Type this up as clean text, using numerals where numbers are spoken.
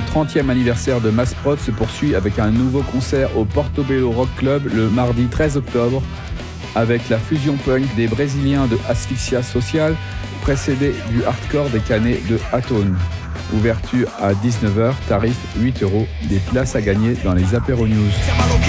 le 30e anniversaire de Massprod se poursuit avec un nouveau concert au Portobello Rock Club le mardi 13 octobre avec la fusion punk des Brésiliens de Asphyxia Social, précédé du hardcore des Canets de Atone. Ouverture à 19h, tarif 8 €, des places à gagner dans les apéros news.